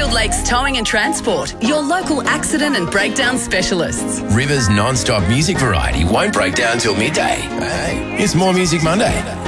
Westfield Lakes Towing and Transport, your local accident and breakdown specialists. River's non-stop music variety won't break down till midday. Hey, it's More Music Monday.